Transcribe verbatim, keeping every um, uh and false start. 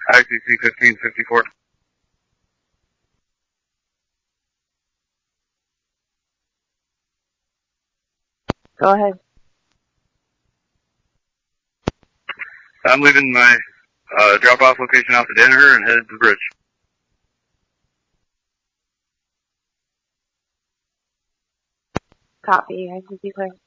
I C C fifteen fifty-four. Go ahead. I'm leaving my uh, drop-off location out to Danaher and headed to the bridge. Copy. I C C clear.